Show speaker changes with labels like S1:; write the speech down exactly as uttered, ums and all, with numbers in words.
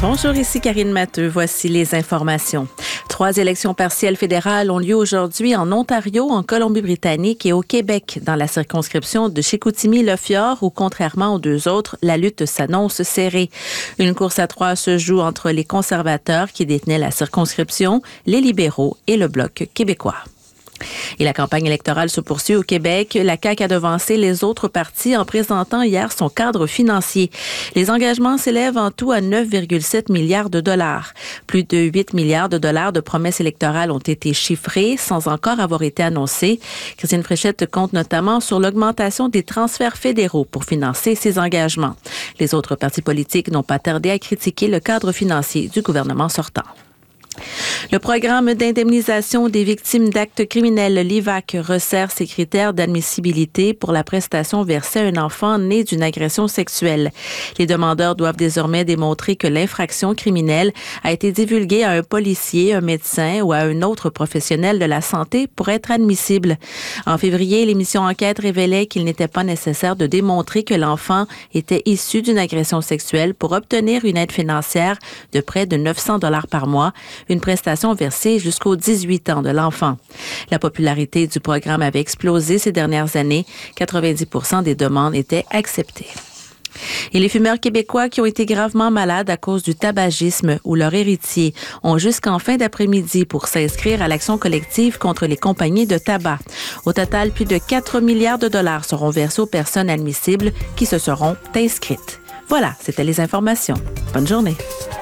S1: Bonjour, ici Karine Matteux. Voici les informations. Trois élections partielles fédérales ont lieu aujourd'hui en Ontario, en Colombie-Britannique et au Québec, dans la circonscription de Chicoutimi-Le Fjord, où, contrairement aux deux autres, la lutte s'annonce serrée. Une course à trois se joue entre les conservateurs qui détenaient la circonscription, les libéraux et le Bloc québécois. Et la campagne électorale se poursuit au Québec. La C A Q a devancé les autres partis en présentant hier son cadre financier. Les engagements s'élèvent en tout à neuf virgule sept milliards de dollars. Plus de huit milliards de dollars de promesses électorales ont été chiffrées sans encore avoir été annoncées. Christine Fréchette compte notamment sur l'augmentation des transferts fédéraux pour financer ces engagements. Les autres partis politiques n'ont pas tardé à critiquer le cadre financier du gouvernement sortant. Le programme d'indemnisation des victimes d'actes criminels, l'I V A C, resserre ses critères d'admissibilité pour la prestation versée à un enfant né d'une agression sexuelle. Les demandeurs doivent désormais démontrer que l'infraction criminelle a été divulguée à un policier, un médecin ou à un autre professionnel de la santé pour être admissible. En février, l'émission Enquête révélait qu'il n'était pas nécessaire de démontrer que l'enfant était issu d'une agression sexuelle pour obtenir une aide financière de près de neuf cents dollars par mois, une prestation versée jusqu'aux dix-huit ans de l'enfant. La popularité du programme avait explosé ces dernières années. quatre-vingt-dix pour cent des demandes étaient acceptées. Et les fumeurs québécois qui ont été gravement malades à cause du tabagisme ou leurs héritiers ont jusqu'en fin d'après-midi pour s'inscrire à l'action collective contre les compagnies de tabac. Au total, plus de quatre milliards de dollars seront versés aux personnes admissibles qui se seront inscrites. Voilà, c'était les informations. Bonne journée.